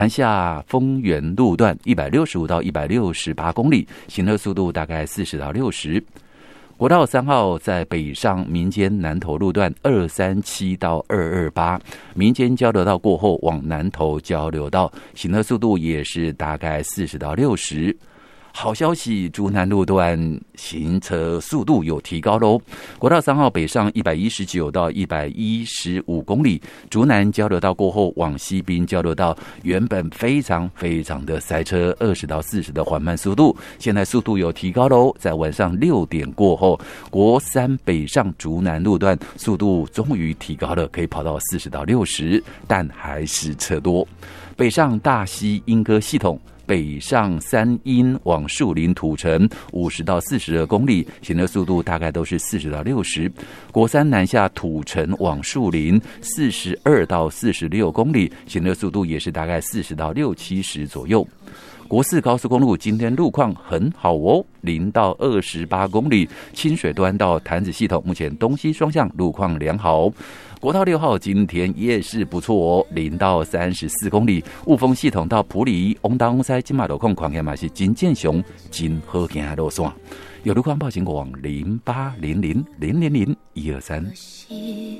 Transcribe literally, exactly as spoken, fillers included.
南下丰原路段一百六十五到一百六十八公里，行车速度大概四十到六十。国道三号在北上民间南投路段二三七到二二八，民间交流道过后往南投交流道，行车速度也是大概四十到六十。好消息，竹南路段行车速度有提高喽。国道三号北上一百一十九到一百一十五公里，竹南交流道过后往西滨交流道，原本非常非常的塞车，二十到四十的缓慢速度，现在速度有提高喽。在晚上六点过后，国三北上竹南路段速度终于提高了，可以跑到四十到六十，但还是车多。北上大溪莺歌系统。北上三阴往树林土城五十到四十二公里，行车速度大概都是四十到六十。国三南下土城往树林四十二到四十六公里，行车速度也是大概四十到六七十左右。国四高速公路今天路况很好哦，零到二十八公里，清水端到潭子系统目前东西双向路况良好。国道六号今天也是不错哦，零到三十四公里，雾峰系统到埔里翁当翁塞金马路况况也嘛是真健雄真好行的路线。有路况报警过往零八零零零零零一二三。